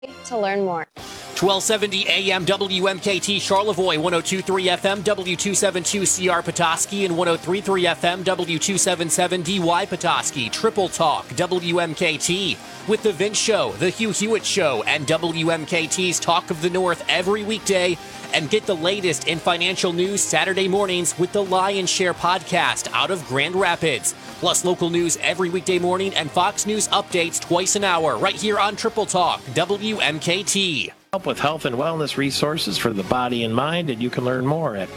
to learn more. 1270 AM WMKT Charlevoix, 102.3 FM W272 CR Petoskey, and 103.3 FM W277 DY Petoskey. Triple Talk WMKT with The Vince Show, The Hugh Hewitt Show, and WMKT's Talk of the North every weekday. And get the latest in financial news Saturday mornings with the Lion Share podcast out of Grand Rapids. Plus local news every weekday morning and Fox News updates twice an hour right here on Triple Talk WMKT. Help with health and wellness resources for the body and mind, and you can learn more at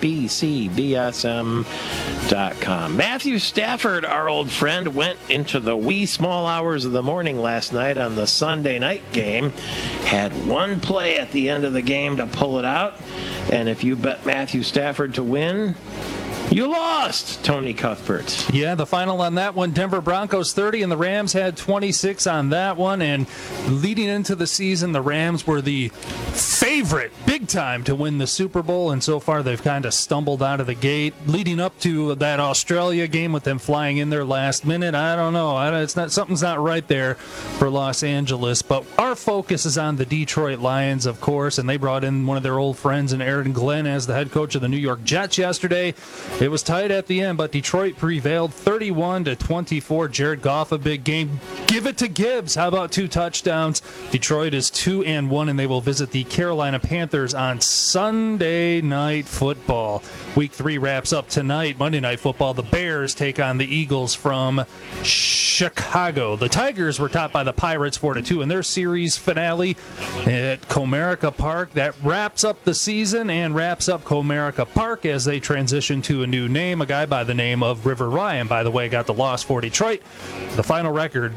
bcbsm.com. Matthew Stafford, our old friend, went into the wee small hours of the morning last night on the Sunday night game, had one play at the end of the game to pull it out, and if you bet Matthew Stafford to win, you lost, Tony Cuthbert. Yeah, the final on that one, Denver Broncos 30, and the Rams had 26 on that one. And leading into the season, the Rams were the favorite, big time, to win the Super Bowl. And so far, they've kind of stumbled out of the gate. Leading up to that Australia game with them flying in there last minute, I don't know. Something's not right there for Los Angeles. But our focus is on the Detroit Lions, of course, and they brought in one of their old friends in Aaron Glenn as the head coach of the New York Jets yesterday. It was tight at the end, but Detroit prevailed 31-24. Jared Goff, a big game. Give it to Gibbs. How about 2 touchdowns? Detroit is 2-1, and they will visit the Carolina Panthers on Sunday Night Football. Week 3 wraps up tonight. Monday Night Football, the Bears take on the Eagles from Chicago. The Tigers were topped by the Pirates 4-2 in their series finale at Comerica Park. That wraps up the season and wraps up Comerica Park as they transition to a new name. A guy by the name of River Ryan, by the way, got the loss for Detroit. The final record,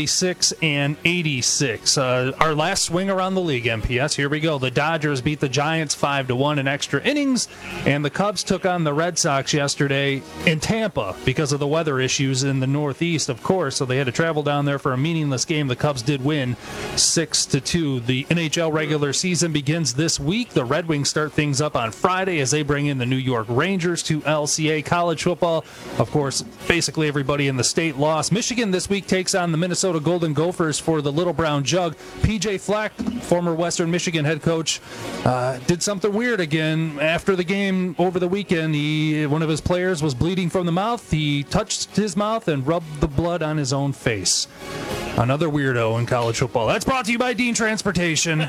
76-86. Our last swing around the league, MPS. Here we go. The Dodgers beat the Giants 5-1 in extra innings, and the Cubs took on the Red Sox yesterday in Tampa because of the weather issues in the Northeast, of course, so they had to travel down there for a meaningless game. The Cubs did win 6-2. The NHL regular season begins this week. The Red Wings start things up on Friday as they bring in the New York Rangers to LCA college football. Of course, basically everybody in the state lost. Michigan this week takes on the Minnesota Golden Gophers for the Little Brown Jug. PJ Fleck, former Western Michigan head coach, did something weird again after the game over the weekend. One of his players was bleeding from the mouth. He touched his mouth and rubbed the blood on his own face. Another weirdo in college football. That's brought to you by Dean Transportation.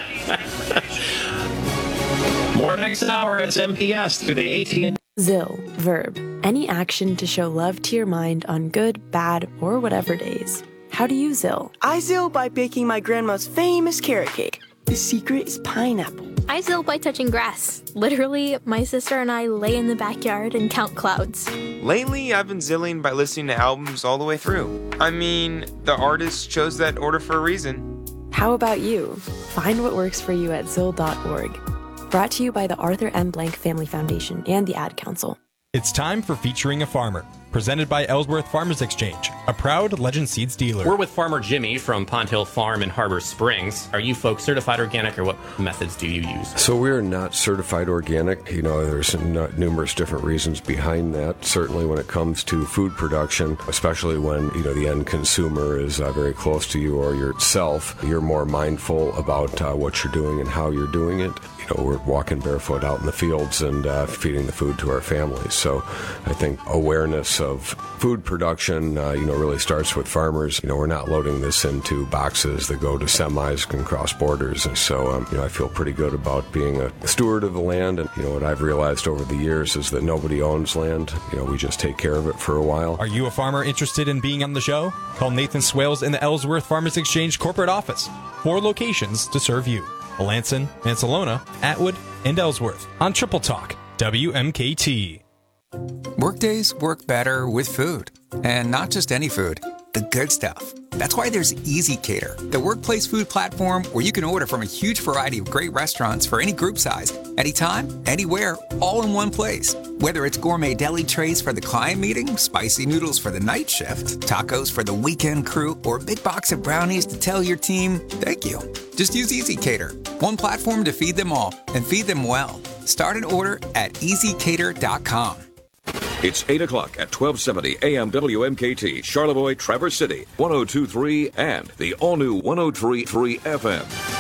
More next hour. It's MPS through the AT&T. Zill, verb. Any action to show love to your mind on good, bad, or whatever days. How do you Zill? I Zill by baking my grandma's famous carrot cake. The secret is pineapple. I Zill by touching grass. Literally, my sister and I lay in the backyard and count clouds. Lately, I've been Zilling by listening to albums all the way through. I mean, the artist chose that order for a reason. How about you? Find what works for you at Zill.org. Brought to you by the Arthur M. Blank Family Foundation and the Ad Council. It's time for Featuring a Farmer, presented by Ellsworth Farmers Exchange, a proud Legend Seeds dealer. We're with Farmer Jimmy from Pond Hill Farm in Harbor Springs. Are you folks certified organic, or what methods do you use? So we're not certified organic. You know, there's numerous different reasons behind that. Certainly when it comes to food production, especially when, you know, the end consumer is very close to you or yourself, you're more mindful about what you're doing and how you're doing it. You know, we're walking barefoot out in the fields and feeding the food to our families. So I think awareness of food production, really starts with farmers. You know, we're not loading this into boxes that go to semis and cross borders. And so, I feel pretty good about being a steward of the land. And, what I've realized over the years is that nobody owns land. We just take care of it for a while. Are you a farmer interested in being on the show? Call Nathan Swales in the Ellsworth Farmers Exchange corporate office. 4 locations to serve you: Melanson, Mansalona, Atwood, and Ellsworth on Triple Talk WMKT. Workdays work better with food, and not just any food, the good stuff. That's why there's EasyCater, the workplace food platform where you can order from a huge variety of great restaurants for any group size, anytime, anywhere, all in one place. Whether it's gourmet deli trays for the client meeting, spicy noodles for the night shift, tacos for the weekend crew, or a big box of brownies to tell your team, thank you. Just use EasyCater, one platform to feed them all, and feed them well. Start an order at easycater.com. It's 8 o'clock at 1270 AM WMKT, Charlevoix, Traverse City, 102.3, and the all-new 103.3 FM.